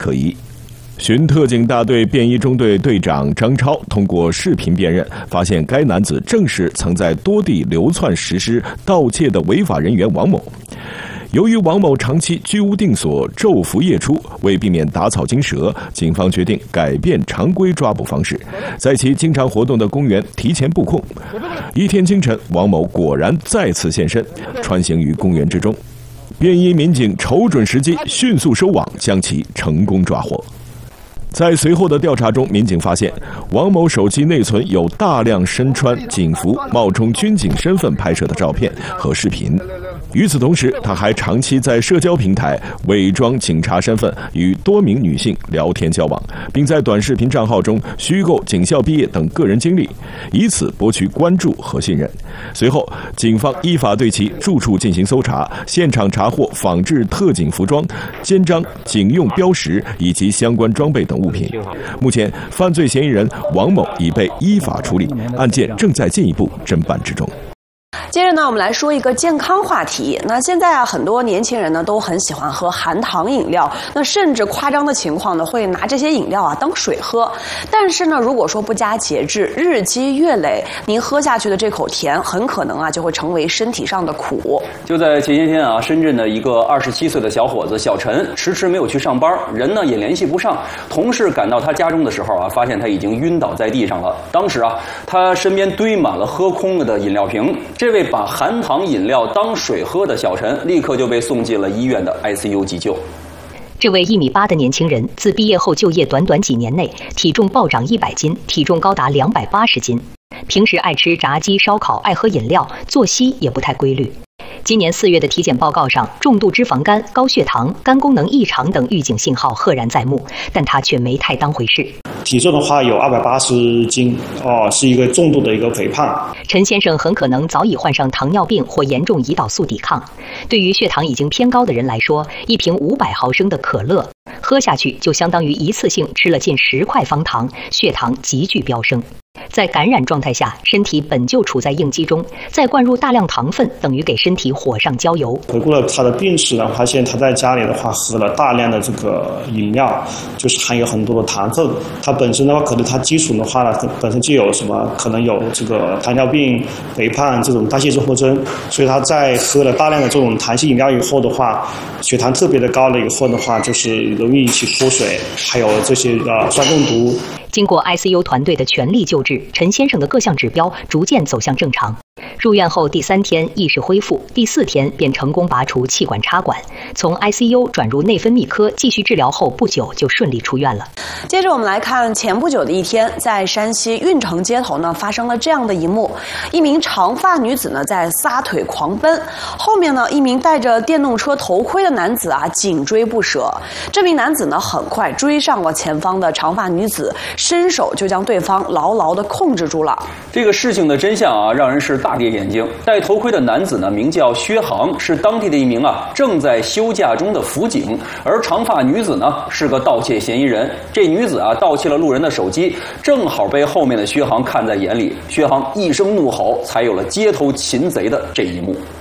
可疑。巡特警大队便衣中队队长张超通过视频辨认，发现该男子正是曾在多地流窜实施盗窃的违法人员王某。由于王某长期居无定所、昼伏夜出，为避免打草惊蛇，警方决定改变常规抓捕方式，在其经常活动的公园提前布控。一天清晨，王某果然再次现身，穿行于公园之中。便衣民警瞅准时机，迅速收网，将其成功抓获。在随后的调查中，民警发现王某手机内存有大量身穿警服、冒充军警身份拍摄的照片和视频。与此同时，他还长期在社交平台伪装警察身份，与多名女性聊天交往，并在短视频账号中虚构警校毕业等个人经历，以此博取关注和信任。随后，警方依法对其住处进行搜查，现场查获仿制特警服装、肩章、警用标识以及相关装备等物品。目前，犯罪嫌疑人王某已被依法处理，案件正在进一步侦办之中。 接着呢，我们来说一个健康话题。那现在啊，很多年轻人呢都很喜欢喝含糖饮料，那甚至夸张的情况呢，会拿这些饮料啊当水喝。但是呢，如果说不加节制，日积月累，您喝下去的这口甜，很可能啊就会成为身体上的苦。 就在前些天啊，深圳的一个27岁的小伙子小陈，迟迟没有去上班，人呢也联系不上。同事赶到他家中的时候啊，发现他已经晕倒在地上了。当时啊，他身边堆满了喝空了的饮料瓶。这位把含糖饮料当水喝的小陈，立刻就被送进了医院的 ICU 急救。 这位1.8米的年轻人，自毕业后就业短短几年内，体重暴涨100斤，体重高达280斤。平时爱吃炸鸡、烧烤，爱喝饮料，作息也不太规律。今年4月的体检报告上，重度脂肪肝、高血糖、肝功能异常等预警信号赫然在目，但他却没太当回事。 体重的话有280斤，是一个重度的一个肥胖。 陈先生很可能早已患上糖尿病或严重胰岛素抵抗。对于血糖已经偏高的人来说，一瓶500毫升的可乐喝下去就相当于一次性吃了近10块方糖，血糖急剧飙升。在感染状态下，身体本就处在应激中，再灌入大量糖分，等于给身体火上浇油。 回顾了他的病史呢，发现他在家里的话喝了大量的这个饮料，就是含有很多的糖分。他本身的话，可能他基础的话呢，本身就有什么可能有这个糖尿病、肥胖这种代谢综合征，所以他在喝了大量的这种糖性饮料以后的话，血糖特别的高了以后的话，就是容易引起脱水，还有这些酸中毒。 经过 ICU 团队的全力救治，陈先生的各项指标逐渐走向正常。入院后第3天意识恢复，第4天便成功拔除气管插管，从 ICU 转入内分泌科继续治疗后不久就顺利出院了。 接着我们来看前不久的一天，在山西运城街头呢发生了这样的一幕：一名长发女子呢在撒腿狂奔，后面呢一名戴着电动车头盔的男子啊紧追不舍。这名男子呢很快追上了前方的长发女子，伸手就将对方牢牢地控制住了。 这个事情的真相啊，让人是大跌眼镜。戴头盔的男子呢，名叫薛航，是当地的一名正在休假中的辅警，而长发女子呢是个盗窃嫌疑人。这女子盗窃了路人的手机，正好被后面的薛航看在眼里。薛航一声怒吼，才有了街头擒贼的这一幕。